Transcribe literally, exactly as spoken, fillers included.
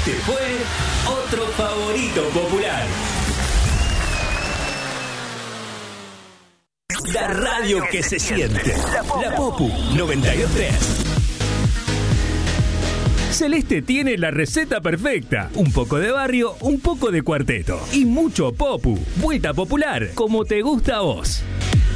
Este fue otro favorito popular. La radio que se siente. La Popu noventa y dos punto tres. Celeste tiene la receta perfecta. Un poco de barrio, un poco de cuarteto. Y mucho Popu. Vuelta popular, como te gusta a vos.